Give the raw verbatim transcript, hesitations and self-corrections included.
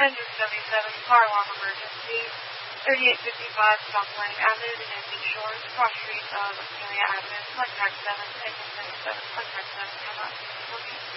Engine seventy-seven, car alarm emergency, thirty-eight fifty-five South Atlantic Avenue, the Nancy Shores, cross street of Amelia Avenue, contact seven, Engine seventy-seven, contact seven, come up.